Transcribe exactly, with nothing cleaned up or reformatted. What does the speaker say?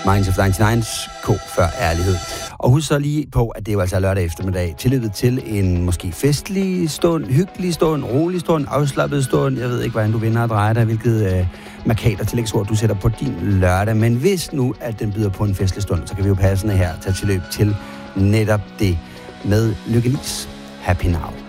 Minds of nioghalvfems, K før ærlighed. Og husk så lige på, at det er jo altså lørdag eftermiddag. Tilløbet til en måske festlig stund, hyggelig stund, rolig stund, afslappet stund. Jeg ved ikke, hvordan du vinder og drejer dig, hvilket øh, markat og tillægsord du sætter på din lørdag. Men hvis nu, at den byder på en festlig stund, så kan vi jo passende her tage tilløb til netop det med Lykke Lis. Happy Now.